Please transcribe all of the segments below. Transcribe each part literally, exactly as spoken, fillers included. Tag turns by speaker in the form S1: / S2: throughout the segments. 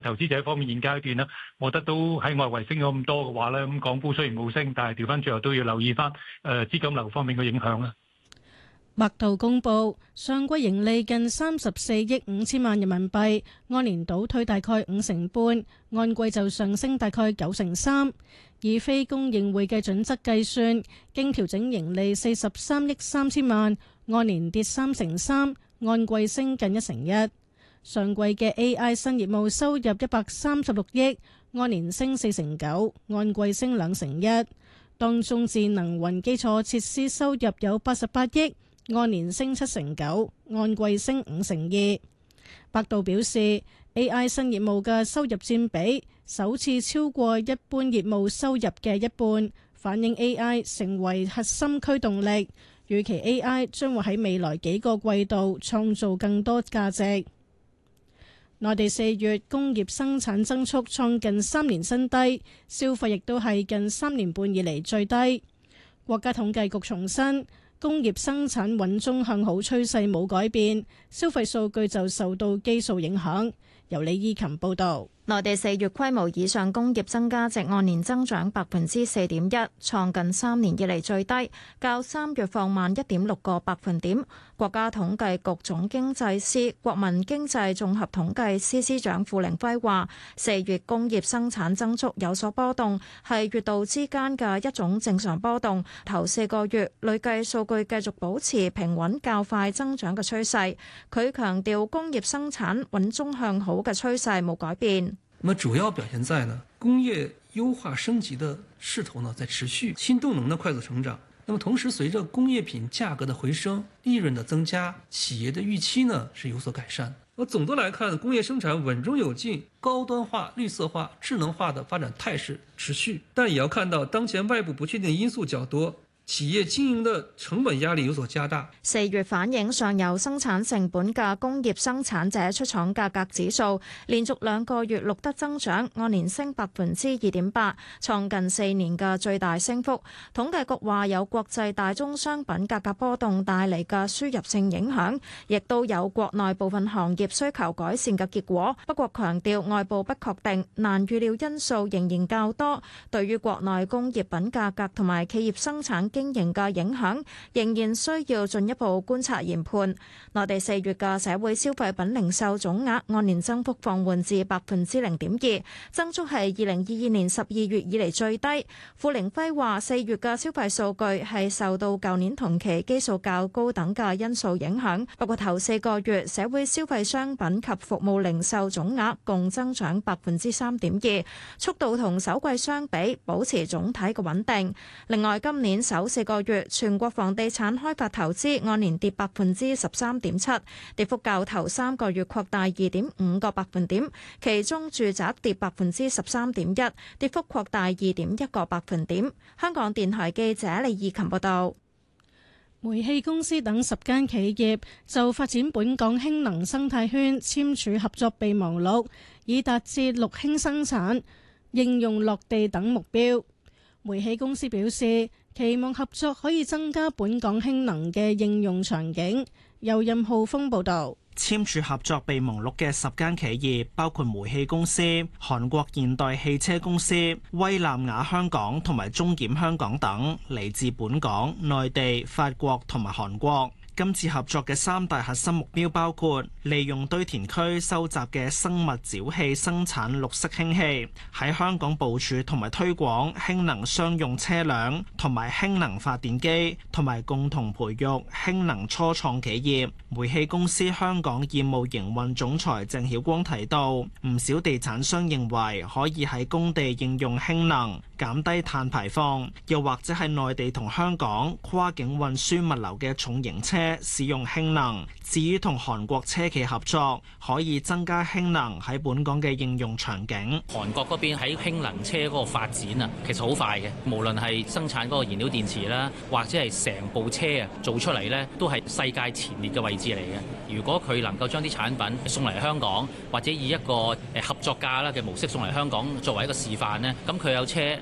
S1: 投資者方面現階段咧，我覺得都喺外圍升咗咁多嘅話咧，咁港股雖然冇升，但係調翻最後都要留意翻誒資金流方面嘅影響啦。
S2: 百度公布上季盈利近三十四億五千萬人民幣，按年倒退大概五成半，按季就上升大概九成三。以非公認會計準則計算，經調整盈利四十三億三千萬，按年跌三成三，按季升近一成一。上季嘅 A I 新業務收入一百三十六億，按年升四成九，按季升兩成一。當中智能雲基礎設施收入有八十八億，按年升七成九，按季升五成二。百度表示 A I 新業務嘅收入佔比首次超過一般業務收入嘅一半，反映 A I 成為核心驅動力。預期 A I 將會喺未來幾個季度創造更多價值。內地四月工業生產增速創近三年新低，消費亦都係近三年半以嚟最低。國家統計局重申，工業生產穩中向好趨勢冇改變，消費數據就受到基數影響。由李依琴報導。
S3: 內地四月規模以上工業增加值按年增長百分之四點一，創近三年以嚟最低，較三月放慢一點六個百分點。國家統計局總經濟司、國民經濟綜合統計司司長付凌暉話：四月工業生產增速有所波動，係月度之間嘅一種正常波動。頭四個月累計數據繼續保持平穩較快增長嘅趨勢。佢強調工業生產穩中向好嘅趨勢冇改變。
S4: 那麼主要表現在呢，工業優化升級的勢頭呢在持續，新動能的快速成長。那麼同時，隨着工業品價格的回升，利潤的增加，企業的預期呢是有所改善。那總的來看，工業生產穩中有進，高端化、綠色化、智能化的發展態勢持續。但也要看到，當前外部不確定因素較多，企業經營的成本壓力有所加大。
S3: 四月反映上游生產成本嘅工業生產者出廠價格指數連續兩個月錄得增長，按年升百分之二點八，創近四年嘅最大升幅。統計局話有國際大宗商品價格波動帶嚟嘅輸入性影響，亦都有國內部分行業需求改善嘅結果。不過強調外部不確定、難預料因素仍然較多，對於國內工業品價格同埋企業生產經營嘅影響仍然需要進一步觀察研判。內地四月嘅社會消費品零售總額按年增幅放緩至百分之零點二，增速係二零二二年十二月以嚟最低。付凌暉話：四月嘅消費數據係受到舊年同期基數較高等嘅因素影響，不過頭四個月社會消費商品及服務零售總額共增長百分之三點二，速度同首季相比保持總體嘅穩定。另外，今年首四個月全國房地產開發投資按年跌百分之十三點七，跌幅較頭三個月擴大二點五個百分點，其中住宅跌百分之十三點一，跌幅擴大二點一個百分點。香港電台記者李義琴報道。
S2: 煤氣公司等十間企業就發展本港氫能生態圈簽署合作備忘錄，以達至綠氫生產、應用落地等目標。煤氣公司表示，期望合作可以增加本港氫能嘅應用場景。由任浩峰報道。
S5: 簽署合作備忘錄嘅十間企業包括煤氣公司、韓國現代汽車公司、威納雅香港同埋中檢香港等，嚟自本港、內地、法國同埋韓國。今次合作嘅三大核心目標包括利用堆填區收集嘅生物沼氣生產綠色氫氣，喺香港部署同埋推廣氫能商用車輛同埋氫能發電機，同埋共同培育氫能初創企業。煤氣公司香港業務營運總裁鄭曉光提到，唔少地產商認為可以喺工地應用氫能，減低碳排放，又或者係內地同香港跨境運輸物流嘅重型車使用氫能。至於同韓國車企合作，可以增加氫能喺本港嘅應用場景。
S6: 韓國嗰邊喺氫能車嗰個發展啊，其實好快嘅，無論係生產嗰個燃料電池啦，或者係成部車啊做出嚟呢，都係世界前列嘅位置嚟嘅。如果佢能夠將啲產品送嚟香港，或者以一個誒合作價啦嘅模式送嚟香港作為一個示範呢，咁佢有車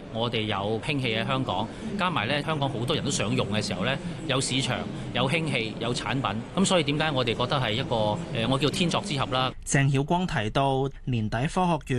S6: 我哋有氫氣喺香港，加埋咧香港好多人都想用嘅時候咧，有市場、有氫氣、有產品，咁所以點解我哋覺得係一個誒，我叫天作之合啦。
S5: 鄭曉光提到，年底科學園